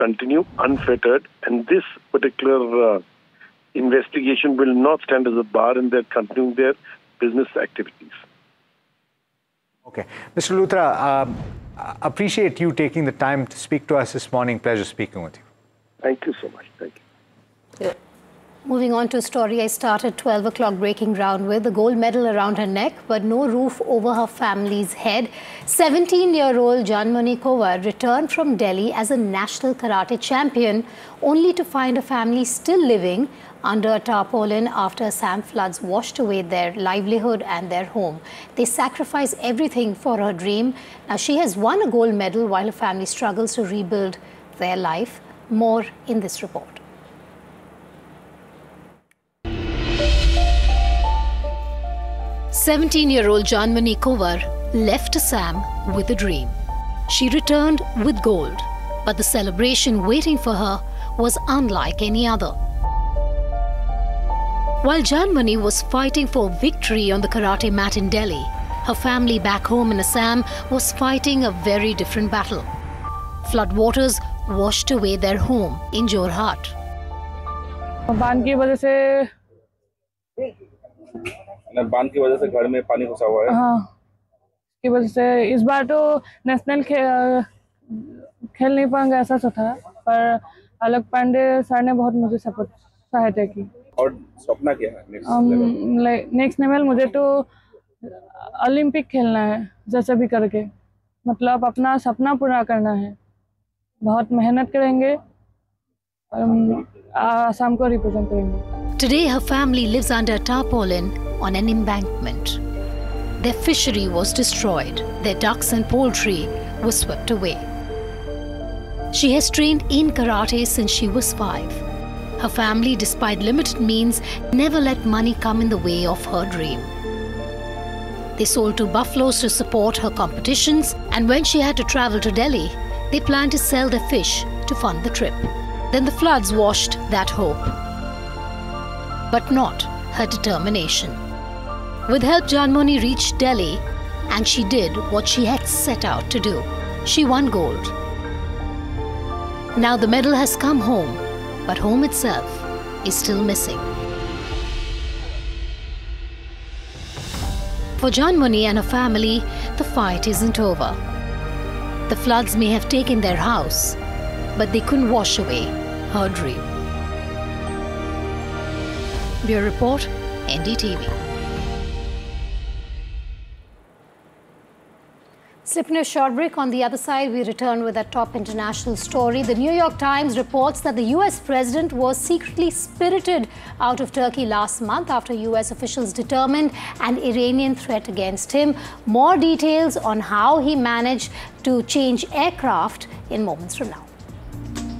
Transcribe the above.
continue unfettered, and this particular investigation will not stand as a bar in their continuing their business activities. Okay. Mr. Luthra, appreciate you taking the time to speak to us this morning. Pleasure speaking with you. Thank you so much. Thank you. Yeah. Moving on to a story I started 12 o'clock breaking ground with, the gold medal around her neck, but no roof over her family's head. 17-year-old Janmani Kowar returned from Delhi as a national karate champion, only to find her family still living under a tarpaulin after Assam floods washed away their livelihood and their home. They sacrificed everything for her dream. Now she has won a gold medal while her family struggles to rebuild their life. More in this report. 17-year-old Janmani Kowar left Assam with a dream. She returned with gold, but the celebration waiting for her was unlike any other. While Janmani was fighting for victory on the karate mat in Delhi, her family back home in Assam was fighting a very different battle. Floodwaters washed away their home in Jorhat. बांध की वजह से घर में पानी घुसा हुआ है। हाँ, की वजह से इस बार तो नेशनल खेल नहीं पाएंगे ऐसा था, पर अलग पांडे सर ने बहुत मुझे सहायता की। और सपना क्या है नेक्स्ट लेवल? मुझे तो ओलंपिक खेलना है जैसे भी करके, मतलब अपना सपना पूरा करना है। बहुत मेहनत करेंगे, आसाम को रिप्रेजेंट करेंगे। Today, her family lives under a tarpaulin on an embankment. Their fishery was destroyed. Their ducks and poultry were swept away. She has trained in karate since she was 5. Her family, despite limited means, never let money come in the way of her dream. They sold 2 buffaloes to support her competitions, and when she had to travel to Delhi, they planned to sell their fish to fund the trip. Then the floods washed that hope, but not her determination. With help, Janmani reached Delhi, and she did what she had set out to do. She won gold. Now the medal has come home, but home itself is still missing. For Janmani and her family, the fight isn't over. The floods may have taken their house, but they couldn't wash away her dream. Bureau Report, NDTV. Slipping a short break. On the other side, we return with a top international story. The New York Times reports that the US president was secretly spirited out of Turkey last month after US officials determined an Iranian threat against him. More details on how he managed to change aircraft in moments from now.